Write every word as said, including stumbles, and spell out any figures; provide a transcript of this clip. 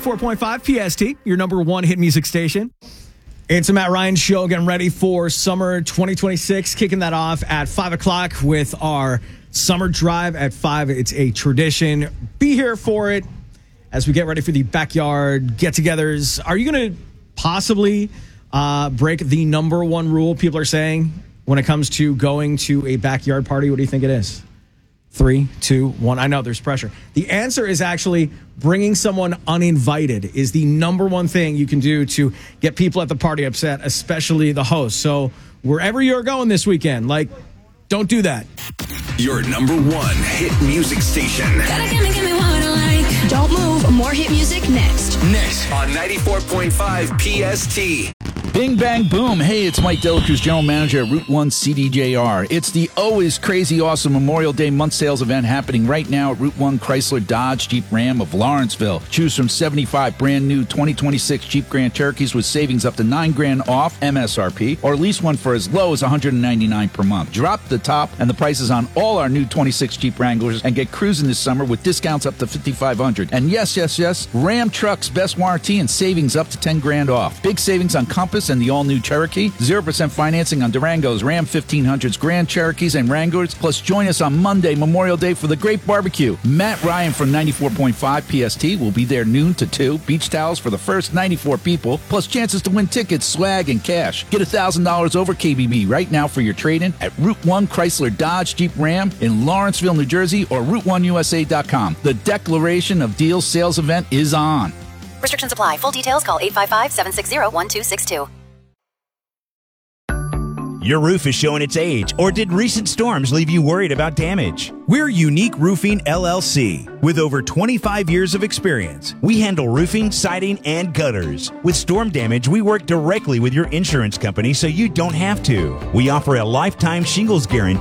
ninety-four point five P S T, your number one hit music station. It's a Matt Ryan show, getting ready for summer twenty twenty-six, kicking that off at five o'clock with our summer drive at five. It's a tradition. Be here for it as we get ready for the backyard get-togethers. Are you going to possibly uh, break the number one rule people are saying when it comes to going to a backyard party? What do you think it is? Three, two, one. I know there's pressure. The answer is actually bringing someone uninvited is the number one thing you can do to get people at the party upset, especially the host. So wherever you're going this weekend, like, don't do that. Your number one hit music station. Gotta give me, give me what I like. Don't move. More hit music next. Next on ninety-four point five P S T. Bing, bang, boom. Hey, it's Mike Delacruz, General Manager at Route one C D J R. It's the always crazy awesome Memorial Day month sales event happening right now at Route one Chrysler Dodge Jeep Ram of Lawrenceville. Choose from seventy-five brand new twenty twenty-six Jeep Grand Cherokees with savings up to nine grand off M S R P, or lease one for as low as one hundred ninety-nine dollars per month. Drop the top and the prices on all our new twenty-six Jeep Wranglers and get cruising this summer with discounts up to fifty-five hundred dollars. And yes, yes, yes, Ram Trucks best warranty and savings up to ten grand off. Big savings on Compass and the all-new Cherokee. zero percent financing on Durangos, Ram fifteen hundreds, Grand Cherokees, and Wranglers. Plus, join us on Monday, Memorial Day, for the great barbecue. Matt Ryan from ninety-four point five P S T will be there noon to two. Beach towels for the first ninety-four people, plus chances to win tickets, swag, and cash. Get one thousand dollars over K B B right now for your trade-in at Route one Chrysler Dodge Jeep Ram in Lawrenceville, New Jersey, or route one U S A dot com. The Declaration of Deals sales event is on. Restrictions apply. Full details, call eight five five, seven six zero, one two six two. Your roof is showing its age, or did recent storms leave you worried about damage? We're Unique Roofing L L C. With over twenty-five years of experience, we handle roofing, siding, and gutters. With storm damage, we work directly with your insurance company so you don't have to. We offer a lifetime shingles guarantee